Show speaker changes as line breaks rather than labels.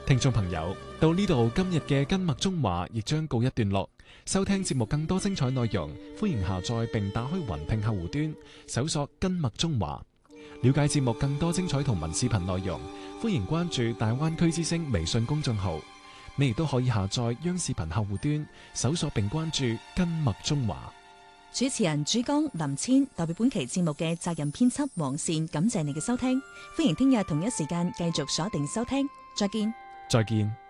聽眾朋友，到呢度今日嘅跟麥中華亦將告一段落。收聽節目更多精彩內容，歡迎下載並打開雲聽客戶端，搜索跟麥中華。了解節目更多精彩同文視頻內容，歡迎關注大灣區之聲微信公眾號。你亦都可以下載央視頻客戶端，搜索並關注跟麥中華。
主持人朱江、林千代表本期節目嘅責任編輯黃善，感謝你嘅收聽。歡迎聽日同一時間繼續鎖定收聽，再見。
再見。